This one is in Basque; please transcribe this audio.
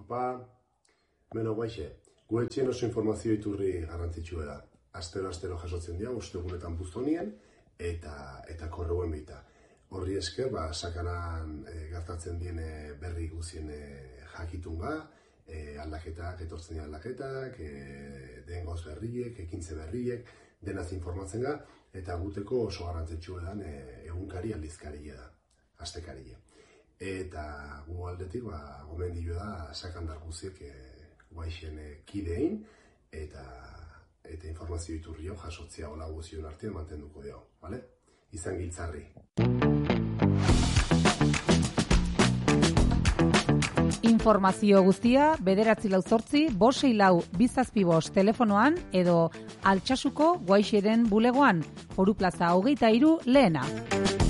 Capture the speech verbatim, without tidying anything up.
pa. Beno, guaixe, guetxien oso informazio iturri garrantzitsua da. Astero-astero jasotzen dira, ostegunetan buztonien, eta, eta korreuen bita. Horri esker, ba, sakanan e, gertatzen diene berri guzien e, jakitun ga, e, aldaketak, etortzen dira aldaketak, e, dengoz berriek, ekintze berriek, denaz informatzen ga, eta guteko oso garrantzitsua da e, egunkari aldizkaria da, astekaria. Eta gu aldetik, ba, gomendio da sakandar guziek e, guaixen e, kidein, eta, eta informazio iturrio jasotzea hola guzion artean mantenduko dugu, bale? Izan giltzarri. Informazio guztia bederatzi lau zortzi, bosei lau bizazpi bost telefonoan edo Altsasuko Guaixiren bulegoan, Foru Plaza hogeita hiru lehena.